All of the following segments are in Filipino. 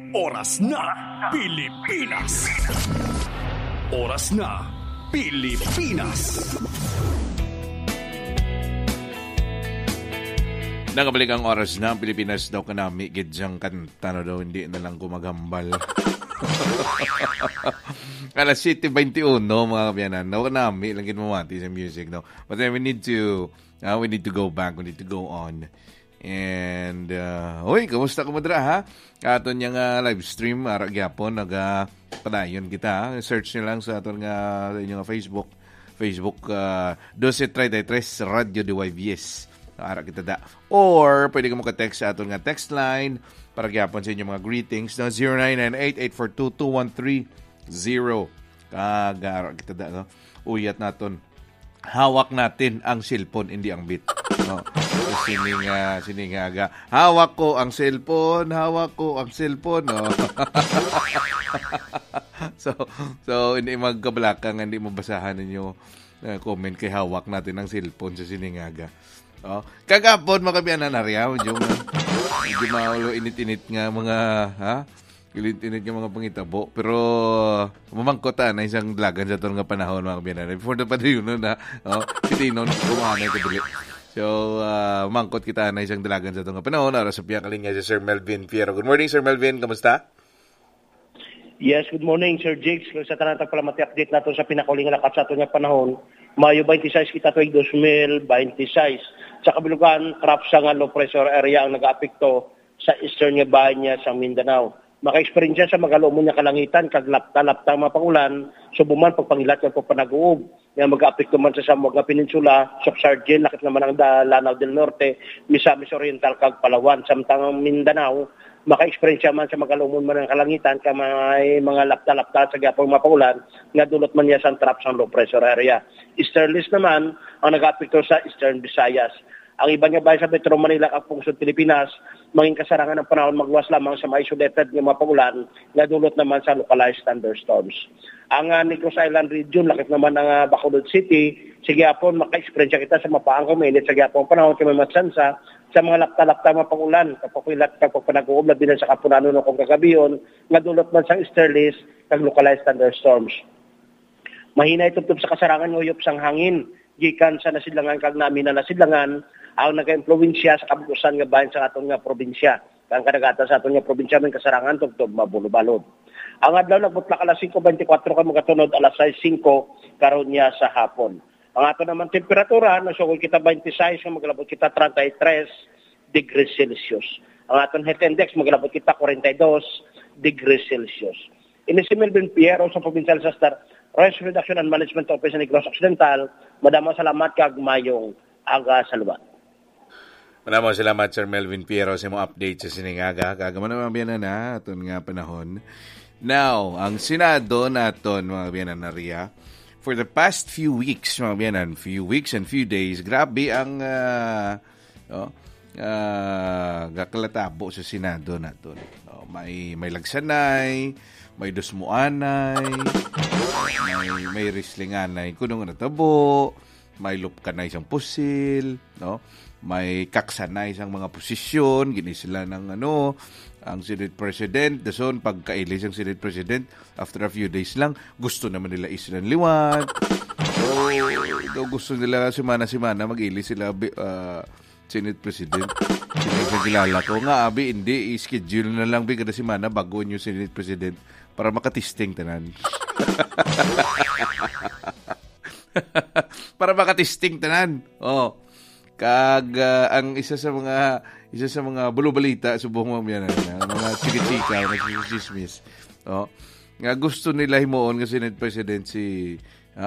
Oras na Pilipinas. Oras na Pilipinas. Nakabalik ang oras na Pilipinas daw kanami. Gidyang kanta na daw, hindi na lang gumagambal. Alas 7:21, mga kabiyanan. Daw kanami, lang ginamati sa music. No? But then we need to go back. We need to go on. And, kamusta ka madra, ha? Aton yung live stream, gyapon, padayon kita. Search nyo lang sa aton nga inyong Facebook. 1233 Radio DYVS. Ara kita da. Or, pwede ka mo ka-text sa aton nga text line para gyapon sa inyong mga greetings na 0998-842-2130. Ara kita da, no? Uyat naton. Hawak natin ang cellphone, hindi ang bit. No? Siningaga. Hawak ko ang cellphone. No? so, hindi magkabalakang, hindi mabasahan ninyo comment kay hawak natin ang cellphone sa siningaga. Oh, kagapon makabiyanan na riyaw, medyo maulo init-init nga mga init-init nga mga pangitabo, pero mamangkota na isang dalagan sa itong nga panahon mga kabiyanan. Before the padayon na kitinon kumahanay ko dili. So, mamangkot kita na isang dalagan sa itong nga panahon. Ara sa piyakaling nga si Sir Melvin Fierro. Good morning, Sir Melvin. Kamusta? Yes, good morning, Sir Jigs. Kung sa tanatag pala mati-update natin sa pinakaling lakat sa itong nga panahon, Mayo 26 kita tuig 2026. Sa kabilugan, crop sa nga low pressure area ang nag-apekto sa eastern nga bahay niya sa Mindanao. Maka-experience sa magalumo niya kalangitan, kag lapta-lapta mapangulan, subuman pagpangilat ng pagpanaguob. Nga mag-apekto man sa Samog nga Peninsula, Subsargent, lakit naman ang Lanao del Norte, Misamis Oriental, kag Palawan. Samtang Mindanao, maka-experience man sa magalumon man ng kalangitan ka may mga lapta-lapta sa gapong mapangulan nga dulot man niya sa trap sa low pressure area. Easterlies naman ang nag-apekto sa Eastern Visayas. Ang iba nga bahay sa Metro Manila kag Pungsod Pilipinas maging kasarangan ng panahon magluwas lamang sa mga isolated nga mapangulan nga dulot naman sa localized thunderstorms. Ang Negros Island region lakit naman ang Bacolod City, sige apon maka-experience kita sa mapaang kuminit sa gapong panahon kay may matsansa sa mga lapta-lapta mapangulan kapag panaguob na din sa kapunano ng kong kagabiyon nga dulot man sa easterlies kag localized thunderstorms. Mahina itubtob sa kasarangan ng uyop sang hangin gikan sa nasidlangan kag namin na nasidlangan ang nag-impluwensya sa kabukusan nga bahin sa aton nga probinsya. Kang kadagatan sa aton nga probinsya may kasarangan tubtob mabulo-balod. Ang adlaw nagbutlak alas 5:24 ka magatunod alas 6:05 karon niya sa hapon. Ang ato naman temperatura nasugod kita 26 nga maglabot kita 33 degrees Celsius. Ang aton heat index maglabot kita 42 degrees Celsius. Ini si Melvin Fierro sa Provincial Disaster Risk Reduction and Management Office sa Negros Occidental. Madamo salamat kag mayong aga salubat. Maraming salamat, Sir Melvin Fierro, sa mga update sa siningaga. Kagaman naman biyanan na, aton nga panahon. Now, ang Senado naton, mga biyanan na Ria, for the past few weeks, mga biyanan, few weeks and few days, grabe ang gakalatabo sa Senado naton. May lagsanay, may dusmuanay, may rislinganay, kunong natabo, may lupkanay isang pusil, no? May kaksanay isang mga posisyon, gini sila ng ang Senate President, dason pagkailis ang Senate President, after a few days lang, gusto naman nila isilan liwat. So, gusto nila simana-simana mag-ilis sila Senate President. Sinagkagilala ko nga, abi, hindi, i-schedule na lang kada simana bago yung Senate President para makatisting tanan. Para makatisting tanan. Kag ang isa sa mga bulubalita subong mo yan mga chika-chika, nagchismis. Nga gusto nila himuon nga Senate President si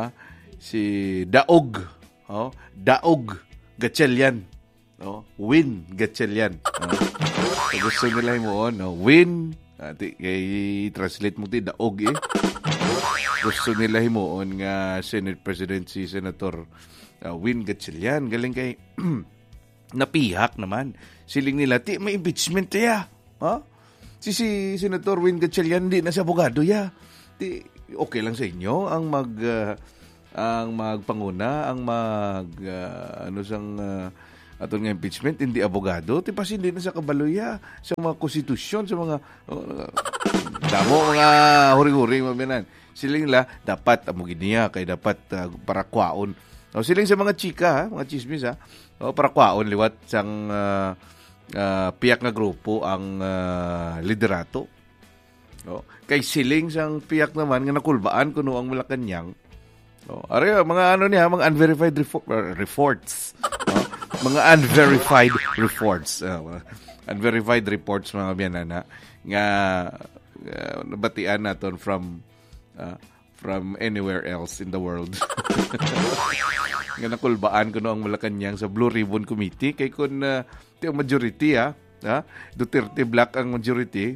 Daog. Daog Gatchalian. Win Gatchalian. Gusto nila himuon, Win i-translate mo ti Daog Gusto nila himuon nga Senate President si Senator Win Gatchalian. Galing kay napihak naman. Siling nila, may impeachment ya. Si Senator Win Gatchalian, di na sa abogado ya. Okay lang sa inyo ang magpanguna, ang aton nga impeachment hindi abogado, tipas hindi na sa kabaluya sa mga konstitusyon, sa mga damo mga huri-huri mabinan. Siling la dapat amo giniya kay dapat para kwaon. Siling sa mga chika, mga chismis para kwaon liwat sang piyak nga grupo ang liderato. Kay siling sang piyak naman nga nakulbaan kuno ang Malacanang. Are mga mga unverified reports. Mga unverified reports. Unverified reports mga biyanana nga nabatian naton from anywhere else in the world. Nga nakulbaan kuno ang Malacanang sa Blue Ribbon Committee kay kun ang majority Duterte Black ang majority.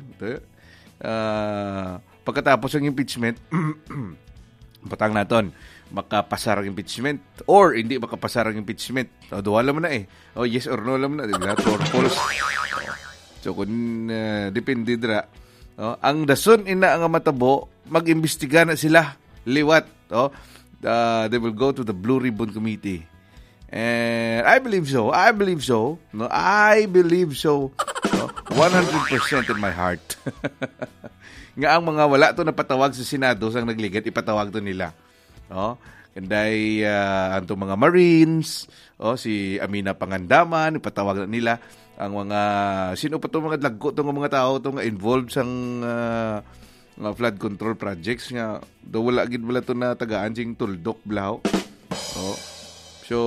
Pagkatapos ang impeachment patang naton makapasar ang impeachment or hindi makapasar ang impeachment. Duha lang mo na yes or no lang mo na. Diba? True or false. So kung depende dira. Ang dason ina ang matabo, mag-imbestiga na sila liwat. They will go to the Blue Ribbon Committee. And I believe so. No, I believe so. 100% in my heart. Nga ang mga wala to napatawag sa Senado sang nagligat, ipatawag to nila. Kanday anto mga Marines, si Amina Pangandaman, ipatawag na nila ang mga sino pa to mga dagko tong mga tao to nga involved sang flood control projects nga do wala gid wala to na tagaan sing tuldok blaw. So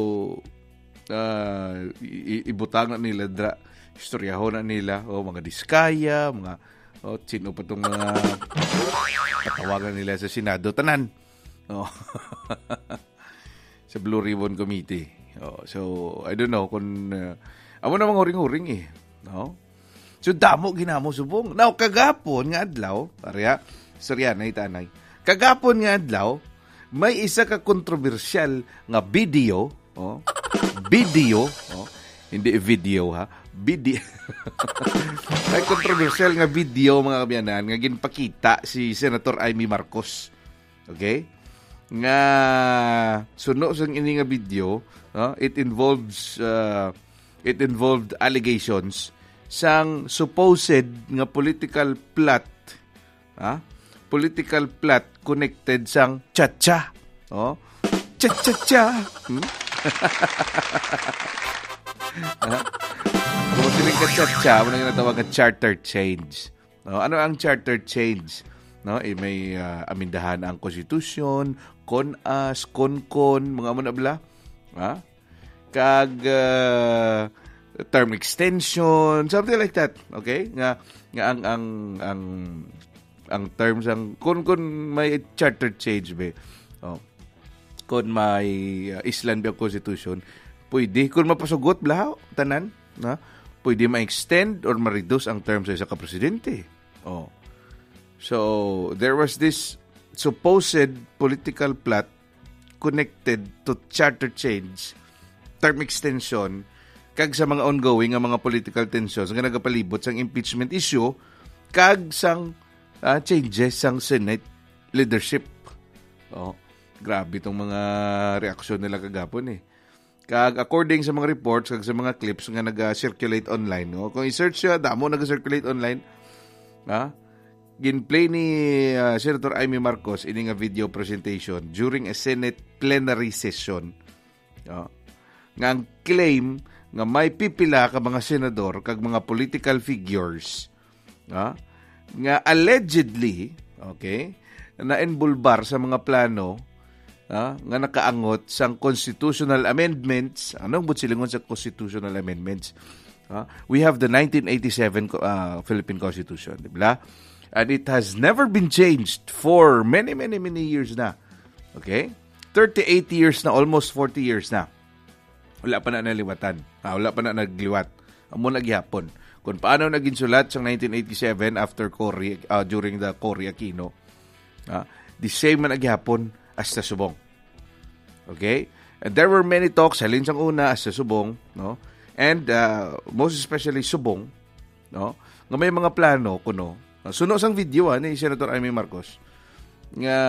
ibutang na nila dra istoryahon na nila mga Diskaya, mga sino pa tong mga patawagan nila sa Senado tanan. Sa Blue Ribbon Committee. So I don't know kung amo namang huring-huring So damo ginamo subong. Now kagapon nga adlaw, arya Soriana itanay. Kagapon nga adlaw may isa ka kontrobersyal nga video, hindi video video. May kontrobersyal nga video mga kabiyanan nga ginpakita si Senator Amy Marcos. Okay? Nga suno sang ini nga video, it involved allegations sang supposed nga political plot connected sang cha-cha. Cha-cha-cha. Kung siling ka cha-cha, mo na ginatawag nga charter change. Ano ang charter change? May amindahan ang konstitusyon, kon-as, kon-kon, mga manabla. Kag term extension, something like that. Okay? Nga ang terms ang kun may charter change be. Kun may Island ba constitution, pwede kun mapasugot blaw tanan, pwede ma-extend or ma-reduce ang terms sa ka-presidente. So there was this supposed political plot connected to charter change, term extension, kag sa mga ongoing nga mga political tensions nga nagapalibot sang impeachment issue kag sang changes sang Senate leadership. Grabe tong mga reaksyon nila kagapon Kag according sa mga reports kag sa mga clips nga naga-circulate online, kung i-search siya, damo naga-circulate online, ginplay ni Senator Amy Marcos ini nga video presentation during a Senate plenary session. Nga ang claim nga may pipila ka mga senador kag mga political figures nga allegedly na-involbar sa mga plano nga nakaangot sang constitutional amendments. Anong butsilingon sa constitutional amendments? We have the 1987 Philippine Constitution, di ba? And it has never been changed for many years na. Okay? 38 years na, almost 40 years na. Wala pa na naliwatan. Wala pa na nagliwat. Amo nagyapon. Kung paano naging sulat sa 1987 after Cory, during the Cory Aquino, the same man nagyapon as sa subong. Okay? And there were many talks, halin sang una as sa subong, no? And most especially subong, no? Nga may mga plano kuno. Suno sang video ni Senator Amy Marcos nga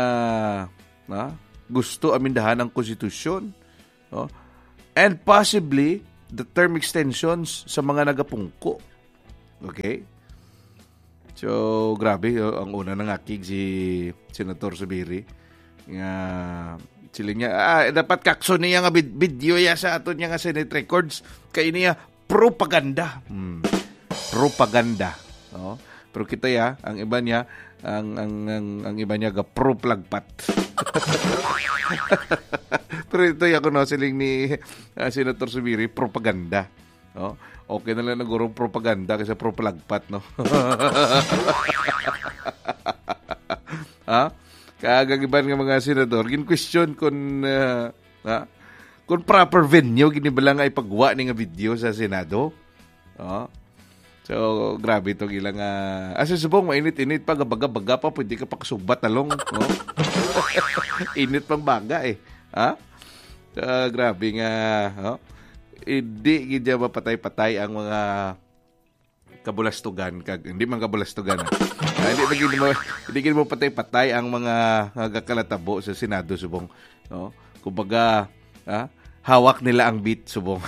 gusto amindahan ang konstitusyon, no? And possibly the term extensions sa mga nagapungko. Okay? So, grabe. Ang una nangakig si Senator Zubiri. Nga, sila niya, dapat kakso niya nga video ya sa ato niya nga Senate records. Kaya niya, propaganda. Propaganda. No? Pero kita ya, ang iba niya, ang iba niya ga pro-plagpat. Pero ito ako no, siling ni Senator Zubiri, propaganda. No? Okay na lang naguro propaganda kasi pro-plagpat, no? Ha? Kagagiban nga mga senador, gin-question kung proper venue, ginibala nga ipagwa ni nga video sa Senado. So, grabe itong ilang... subong, mainit-init pa, baga-baga pa, pwede ka pa kasubat talong. No? Init pang baga eh. Ha? So, grabe nga. Hindi gidya mapatay-patay ang mga kabulastugan. Hindi man kabulastugan. Hindi mo patay-patay ang mga gakalatabo sa Senado, subong. No? Kumbaga, hawak nila ang beat, subong.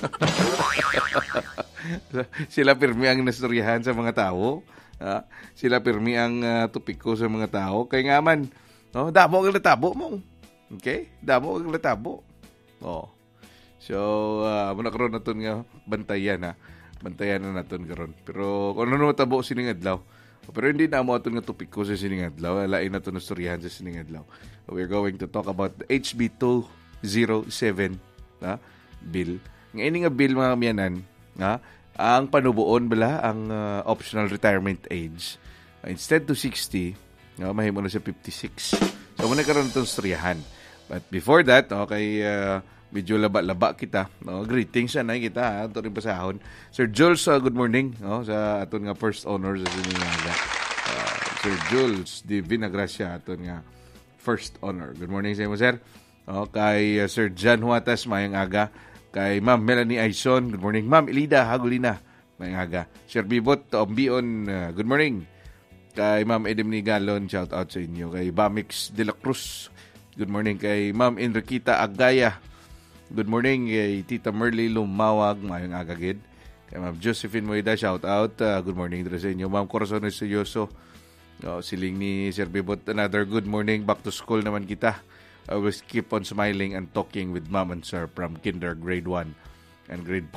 Sila pirmi ang nastoryahan sa mga tao. Sila pirmi ang tupiko sa mga tao. Kaya nga man, no? Damo ang latabo mo. Okay? Damo ang latabo. So, muna karoon na ito nga bantayan, ha? Bantayan na natin karoon. Pero, kung ano matabo siningadlaw. Pero hindi na mo ito nga tupiko sa siningadlaw. Lain na ito nastoryahan sa siningadlaw. We're going to talk about the HB 207 bill. Ngayon nga bill, mga kamyanan, ang panubuon bala ang optional retirement age instead to 60 mahimo na sa 56. So muna karon itong storyahan. But before that, okay, medyo laba-laba kita, greetings na kita ito rin pasahon Sir Jules, good morning sa aton nga first honor sa Sinigaga. Sir Jules di Vinagracia, aton nga first honor. Good morning sa imo, sir. Kay Sir John Huatas, mayang aga. Kay Ma'am Melanie Aison, good morning. Ma'am Elida Hagulina, mayang aga. Sir Bibot Ombion, good morning. Kay Ma'am Edemni Galon, shout out sa inyo. Kay Bamix De La Cruz, good morning. Kay Ma'am Enriquita Agaya, good morning. Kay Tita Merly Lumawag, mayang aga gid. Kay Ma'am Josephine Moida, shout out, good morning dito sa inyo. Ma'am Corazon Estuyoso, siling ni Sir Bibot, another good morning. Back to school naman kita. I will keep on smiling and talking with Mom and Sir from Kinder Grade 1 and Grade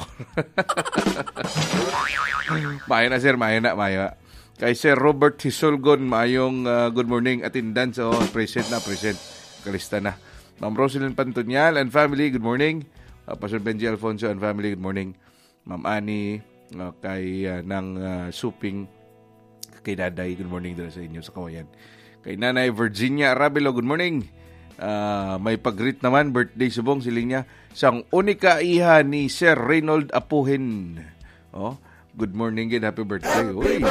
4. Maya na, sir. Maya. Kay Sir Robert Hisolgon, mayong good morning. Attendance, present. Kalista na. Ma'am Rosalyn Pantonyal and family, good morning. Pastor Benji Alfonso and family, good morning. Ma'am Ani, kay ng Suping, kay Daday, good morning din sa inyo sa Kawayan. Kay Nanay Virginia Arabelo, good morning. May pag-greet naman, birthday subong siling niya. Sang unika iha ni Sir Reynold Apuhin. Good morning again, happy birthday. Uy,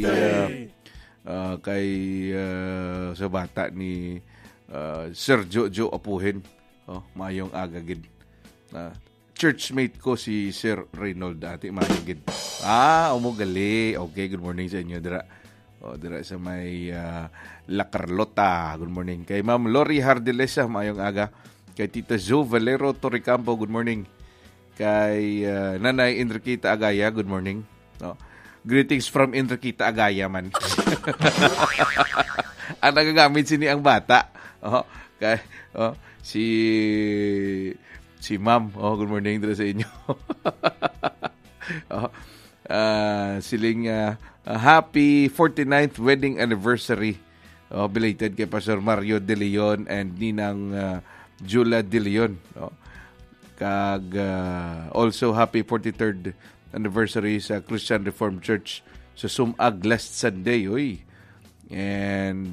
kay sa bata ni Sir Jojo Apuhin. Mayong agagid. Churchmate ko si Sir Reynold dati, mayagid. Umugali. Okay, good morning sa inyo, dira. Dira sa may La Carlota, good morning. Kay Ma'am Lori Hardelesa, mayong aga. Kay Tita Jo Valero Torrecampo, good morning. Kay Nanay Enriquita Agaya, good morning. Greetings from Enriquita Agaya man. Ang nagagamit sini ang bata. Kay si Ma'am, good morning dito sa inyo. Siling happy 49th wedding anniversary, belated kay Pastor Mario De Leon and Ninang Jula De Leon. Kag also happy 43rd anniversary sa Christian Reformed Church sa Sumag last Sunday. And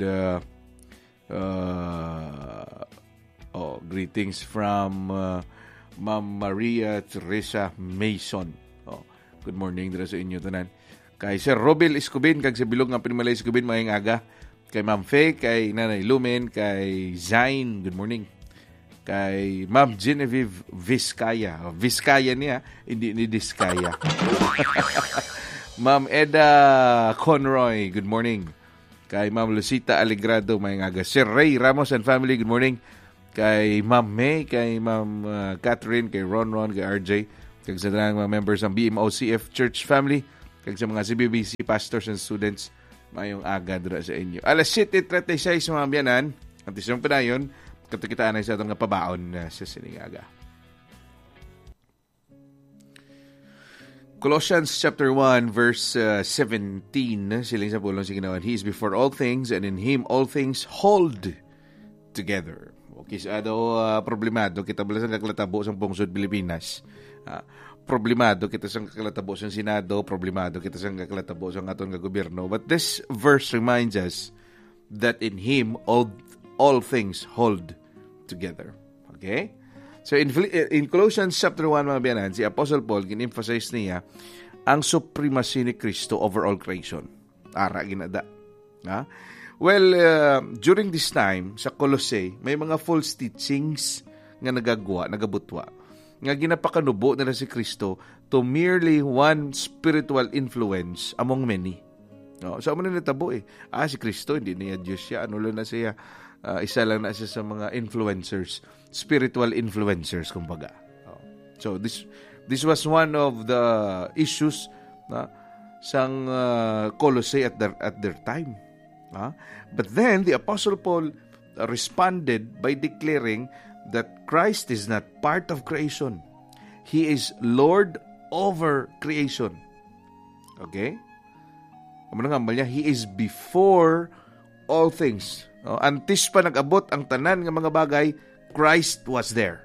greetings from Ma'am Maria Teresa Mason. Good morning dito sa inyo tanan. Kay Sir Robel Escobin, kag sa bilog nga Pinimalay Escobin, mayang aga. Kay Ma'am Faye, kay Nanay Lumen, kay Zain, good morning. Kay Ma'am Genevieve Vizcaya. Vizcaya niya, hindi ni Vizcaya. Ma'am Eda Conroy, good morning. Kay Ma'am Lucita Alegrado, mayang aga. Sir Ray Ramos and family, good morning. Kay Ma'am May, kay Ma'am Catherine, kay Ron, kay RJ, kag sa mga members ng BMOCF Church Family, kag sa mga CBBC pastors and students, mayong aga dira sa inyo. Alas 7:36 mga biyanan, ang tisong panayon, katukitaan na sa itong pabaon sa siningaga. Colossians chapter 1 verse 17, siling sa pulong sa ginawan, He is before all things, and in Him all things hold together. Okay, sa problemado, kita bala sa kaklatabo sa pungsod Pilipinas. Problemado kita sa kaklatabo sa Senado, problemado kita sa kaklatabo sa aton nga gobyerno. But this verse reminds us that in Him all things hold together. Okay? So in Colossians chapter 1, mga biyanan, si Apostle Paul gin-emphasize niya ang supremacy ni Kristo over all creation. Ara ginada. Well, during this time sa Colossae, may mga false teachings nga nagabutwa. Nga ginapakanubo nila si Kristo to merely one spiritual influence among many. No, so amo na natabo si Kristo hindi niya Diyos siya, ano lang na siya, isa lang na siya sa mga influencers, spiritual influencers kumbaga. So this was one of the issues sang Colossae at their time. But then the Apostle Paul responded by declaring that Christ is not part of creation. He is Lord over creation. Okay? He is before all things. Antes pa nag-abot ang tanan ng mga bagay, Christ was there.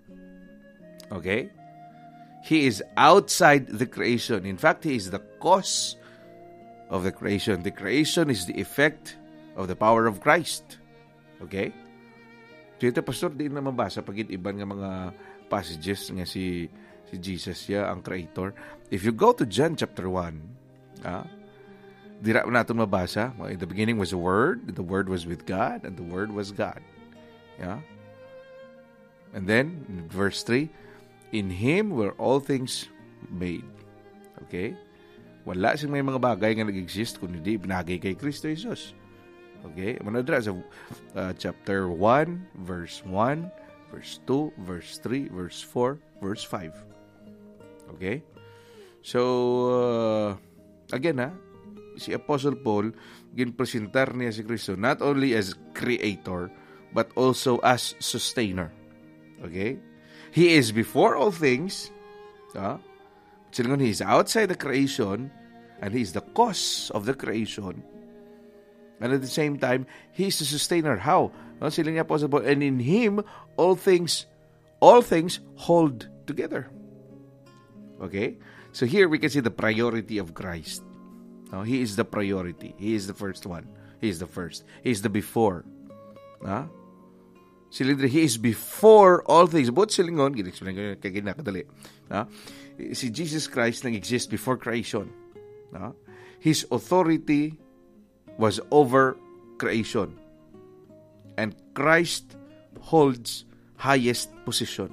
Okay? He is outside the creation. In fact, He is the cause of the creation. The creation is the effect of the power of Christ. Okay? So ito, Pastor, di na mabasa pag iban nga mga passages nga si Jesus ang creator. If you go to John chapter 1, dira natin mabasa, in the beginning was the Word was with God, and the Word was God. Yeah? And then, in verse 3, in Him were all things made. Okay? Wala siyang may mga bagay nga nag-exist kung hindi binagay kay Kristo Jesus. Okay? Manadra sa chapter 1, verse 1, verse 2, verse 3, verse 4, verse 5. Okay? So, again si Apostle Paul, ginpresentar niya si Kristo not only as creator, but also as sustainer. Okay? He is before all things. He is outside the creation, and He is the cause of the creation. And at the same time, He is the sustainer. How? Sila niya Apostle Paul, and in Him, all things hold together. Okay? So here we can see the priority of Christ. He is the priority. He is the first one. He is the first. He is the before. He is before all things. But silingon, gin-explain ko kaya ginakadali. Si Jesus Christ nag-exist before creation. His authority was over creation. And Christ holds highest position.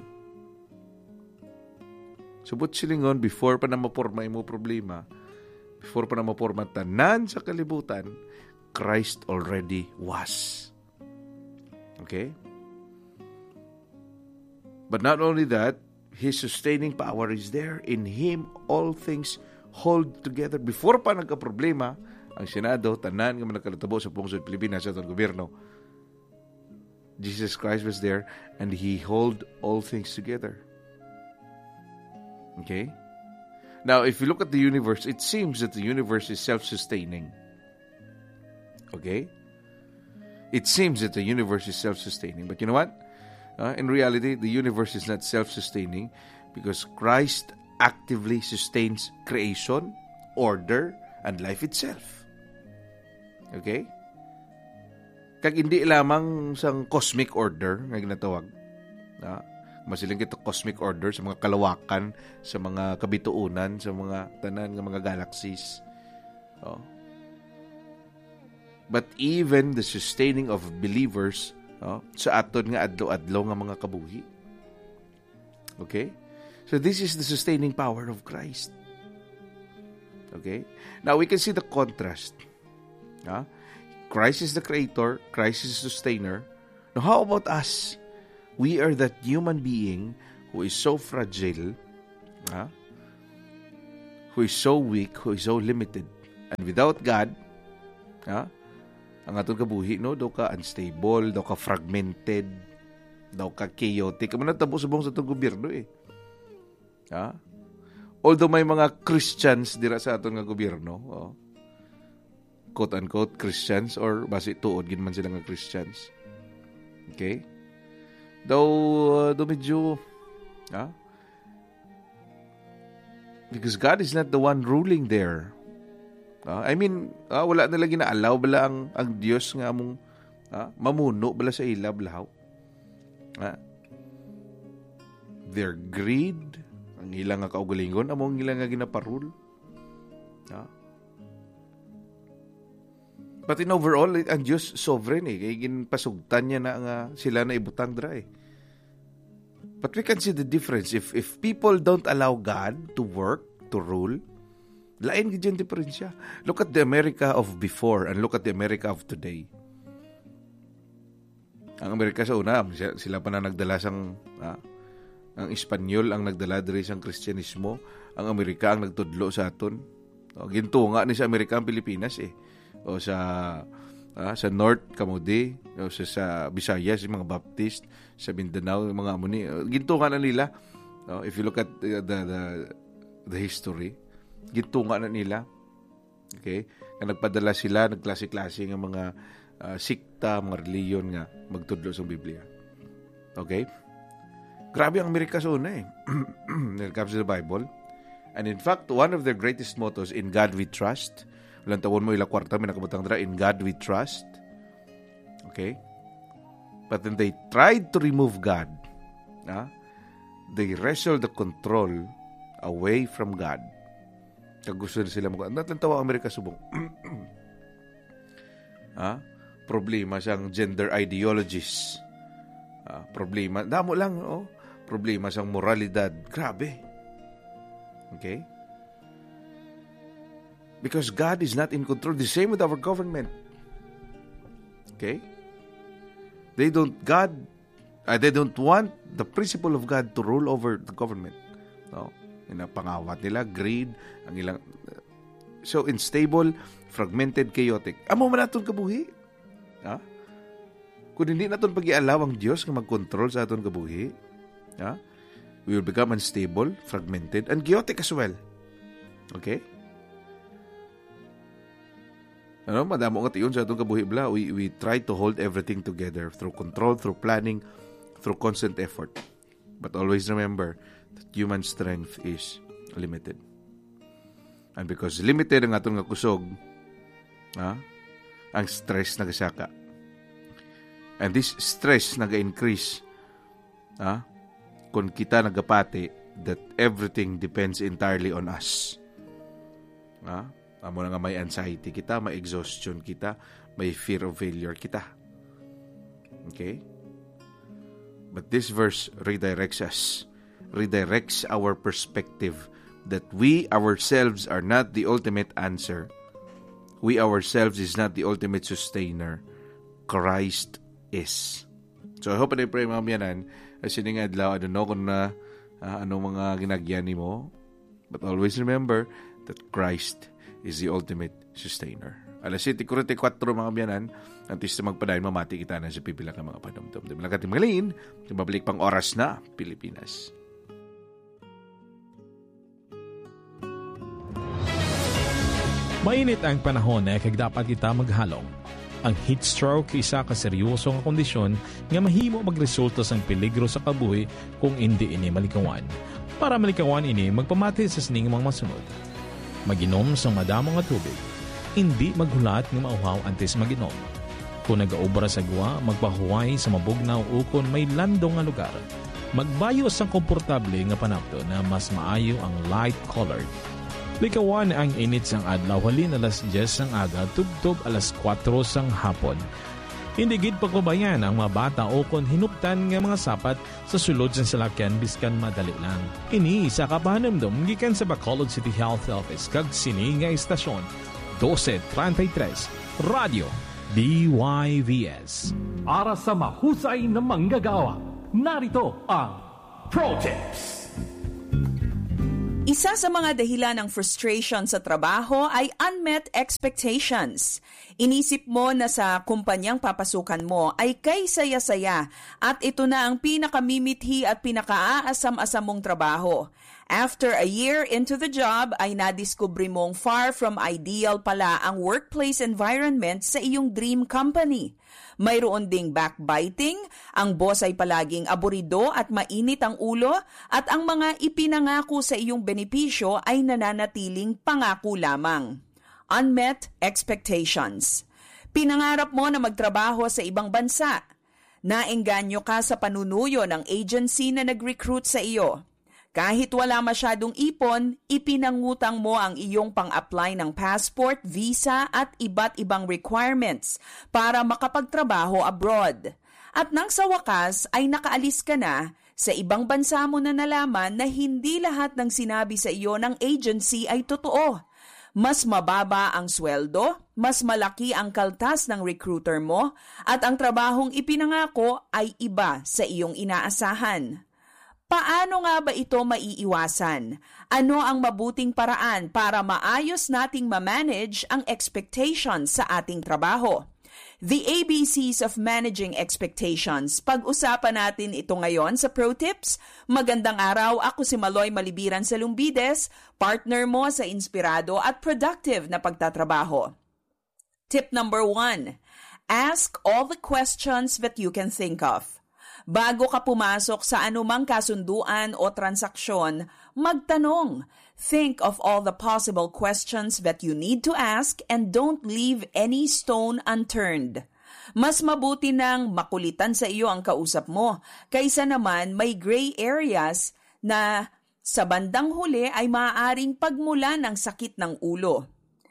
So, but silingon, before pa na maporma mo problema, before pa na maporma tanan sa kalibutan, Christ already was. Okay? But not only that, His sustaining power is there. In Him, all things hold together. Before pa nagka-problema, ang Senado, tanan nga managkalatabo sa pungsod Pilipinas sa itong gobyerno, Jesus Christ was there, and He hold all things together. Okay? Now, if you look at the universe, it seems that the universe is self-sustaining. Okay? It seems that the universe is self-sustaining. But you know what? In reality, the universe is not self-sustaining because Christ actively sustains creation, order, and life itself. Okay? Kag hindi lamang sang cosmic order nga ginatawag. Masiling kita cosmic order sa mga kalawakan, sa mga kabituunan, sa mga tanan nga mga galaxies. But even the sustaining of believers sa aton nga adlaw-adlaw nga mga kabuhi. Okay? So this is the sustaining power of Christ. Okay? Now we can see the contrast. Christ is the creator, Christ is the sustainer. Now how about us? We are that human being who is so fragile, Who is so weak, who is so limited. And without God, ang atong kabuhi, no, daw ka unstable, daw ka fragmented, daw ka chaotic. Kamu natabo subong sa itong gobyerno eh. Although may mga Christians dira sa aton nga gobyerno, quote-unquote Christians, or basi tuod gin man sila nga Christians. Okay? Though medyo, because God is not the one ruling there. I mean, wala nila ginaalaw bala ang Diyos nga among mamuno bala sa ila blahaw. Their greed, ang ilang nga kaugalingon, among ilang nga ginaparul. But in overall, ang Diyos sovereign eh. Kaya ginpasugtan niya na nga sila na ibutang dra eh. But we can see the difference. If people don't allow God to work, to rule, lain gid yung diferensya. Look at the America of before and look at the America of today. Ang Amerika sa una, sila pa na nagdala sang ang Espanyol ang nagdala diri sang Kristyanismo, ang Amerika ang nagtudlo sa aton. Gintunga ni sa Amerika ang Pilipinas eh. O sa North Camudi, o sa Visayas, yung mga Baptist, sa Mindanao, yung mga amuni. Gintunga na nila. If you look at the history, gintunga na nila. Okay? Kaya nagpadala sila, nagklase-klase ng mga sikta, mga reliyon nga magtudlo sa Biblia. Okay? Grabe ang Amerika sa una eh. When it comes to the Bible. And in fact, one of their greatest mottos, in God we trust. Walang tawon mo ila kwarta, may nakabutang dra, in God we trust. Okay? But then they tried to remove God. They wrestled the control away from God. Kag gusto sila natantawa ang Amerika subong. Problema siyang gender ideologies. Problema, damo lang, problema siyang moralidad. Grabe. Okay? Because God is not in control. The same with our government. Okay? They don't want the principle of God to rule over the government. No? Pangawat nila, greed, ang ilang so unstable, fragmented, chaotic. Amo man naton kabuhi. Kung hindi naton pag-ialaw ang Diyos nga mag-control sa aton kabuhi, we will become unstable, fragmented, and chaotic as well. Okay? Madamo nga tiyon sa atong kabuhi bla. We try to hold everything together through control, through planning, through constant effort. But always remember that human strength is limited. And because limited ang atong nga kusog, ang stress nagasaka. And this stress naga-increase kung kita nagapati that everything depends entirely on us. Amo na nga may anxiety kita, may exhaustion kita, may fear of failure kita. Okay? But this verse redirects us. Redirects our perspective that we ourselves are not the ultimate answer. We ourselves is not the ultimate sustainer. Christ is. So I hope and I pray mga miyanan, as sining adlaw, I don't know kung anong mga ginagyan mo, but always remember that Christ is the ultimate sustainer. Alas 7:44 mga biyanan, antes na magpadayon, mamati kita na sa pipila ka mga panumdum. Dami lang kating magalin, mabalik pang oras na Pilipinas. Mainit ang panahon na kag dapat kita maghalong. Ang heat stroke isa ka seryosong kondisyon nga mahimo magresulta sang peligro sa kabuhi kung hindi ini malikawan. Para malikawan ini, magpamati sa sining mga masunod. Maginom sa madamo nga tubig. Hindi maghulat nga mauhaw antes maginom. Kung nagaobra sa gwa, magpahuway sa mabugnaw o kung may landong nga lugar. Magbayo sa komportable nga panapto na mas maayo ang light-colored. Likawan ang init sang adlaw halin alas 10 sang aga tubtob alas 4 sang hapon. Hindi gid pagkubayan ang mga bata o kon hinuptan nga mga sapat sa sulod sa salakyan biskan madali lang. Ini sa kapahanamdom gikan sa Bacolod City Health Office kag sini nga istasyon 1233 Radio DYVS. Para sa mahusay na manggagawa, narito ang Pro Tips. Isa sa mga dahilan ng frustration sa trabaho ay unmet expectations. Inisip mo na sa kumpanyang papasukan mo ay kay saya-saya at ito na ang pinakamimithi at pinakaasam-asam mong trabaho. After a year into the job ay nadiskubre mong far from ideal pala ang workplace environment sa iyong dream company. Mayroon ding backbiting, ang boss ay palaging aburido at mainit ang ulo at ang mga ipinangako sa iyong benepisyo ay nananatiling pangako lamang. Unmet expectations. Pinangarap mo na magtrabaho sa ibang bansa. Naengganyo ka sa panunuyo ng agency na nag-recruit sa iyo. Kahit wala masyadong ipon, ipinangutang mo ang iyong pang-apply ng passport, visa at iba't ibang requirements para makapagtrabaho abroad. At nang sa wakas ay nakaalis ka na, sa ibang bansa mo na nalaman na hindi lahat ng sinabi sa iyo ng agency ay totoo. Mas mababa ang sweldo, mas malaki ang kaltas ng recruiter mo, at ang trabahong ipinangako ay iba sa iyong inaasahan. Paano nga ba ito maiiwasan? Ano ang mabuting paraan para maayos nating ma-manage ang expectations sa ating trabaho? The ABCs of Managing Expectations. Pag-usapan natin ito ngayon sa Pro Tips. Magandang araw, ako si Maloy Malibiran Salumbides, partner mo sa inspirado at productive na pagtatrabaho. Tip number 1. Ask all the questions that you can think of. Bago ka pumasok sa anumang kasunduan o transaksyon, magtanong. Think of all the possible questions that you need to ask and don't leave any stone unturned. Mas mabuti nang makulitan sa iyo ang kausap mo, kaysa naman may gray areas na sa bandang huli ay maaaring pagmulan ng sakit ng ulo.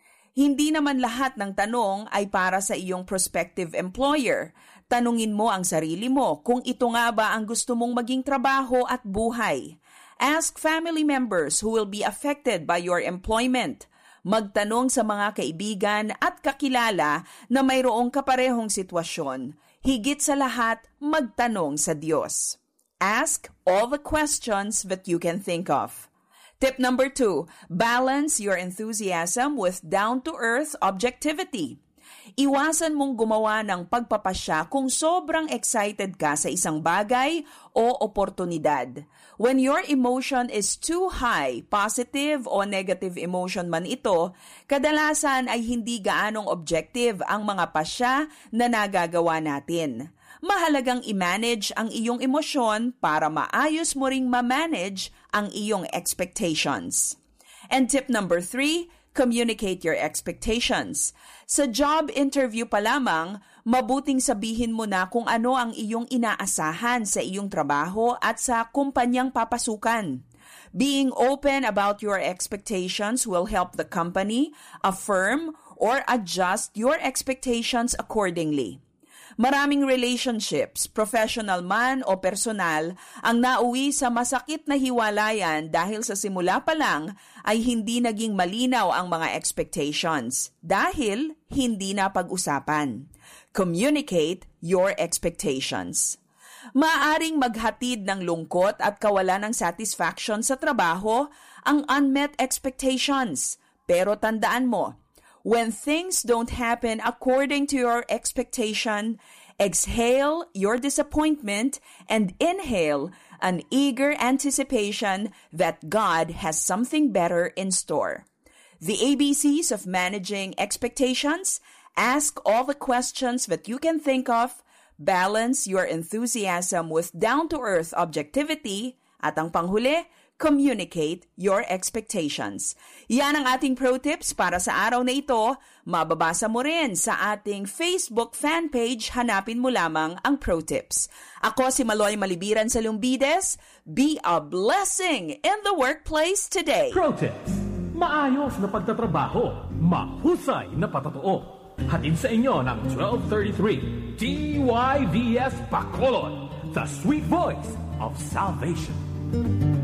Hindi naman lahat ng tanong ay para sa iyong prospective employer. Tanungin mo ang sarili mo kung ito nga ba ang gusto mong maging trabaho at buhay. Ask family members who will be affected by your employment. Magtanong sa mga kaibigan at kakilala na mayroong kaparehong sitwasyon. Higit sa lahat, magtanong sa Diyos. Ask all the questions that you can think of. Tip number 2, balance your enthusiasm with down-to-earth objectivity. Iwasan mong gumawa ng pagpapasya kung sobrang excited ka sa isang bagay o oportunidad. When your emotion is too high, positive o negative emotion man ito, kadalasan ay hindi gaanong objective ang mga pasya na nagagawa natin. Mahalagang i-manage ang iyong emosyon para maayos mo ring ma-manage ang iyong expectations. And tip number 3, communicate your expectations. Sa job interview pa lamang, mabuting sabihin mo na kung ano ang iyong inaasahan sa iyong trabaho at sa kumpanyang papasukan. Being open about your expectations will help the company affirm or adjust your expectations accordingly. Maraming relationships, professional man o personal, ang nauwi sa masakit na hiwalayan dahil sa simula pa lang ay hindi naging malinaw ang mga expectations dahil hindi na pag-usapan. Communicate your expectations. Maaring maghatid ng lungkot at kawalan ng satisfaction sa trabaho ang unmet expectations. Pero tandaan mo, when things don't happen according to your expectation, exhale your disappointment and inhale an eager anticipation that God has something better in store. The ABCs of Managing Expectations: ask all the questions that you can think of, balance your enthusiasm with down-to-earth objectivity, at ang panghuli, communicate your expectations. Yan ang ating pro tips para sa araw na ito. Mababasa mo rin sa ating Facebook fan page. Hanapin mo lamang ang pro tips. Ako si Maloy Malibiran Salumbides. Be a blessing in the workplace today. Pro Tips. Maayos na pagtatrabaho. Mahusay na patotoo. Hatid sa inyo ng 1233 DYVS Bacolod, the sweet voice of salvation.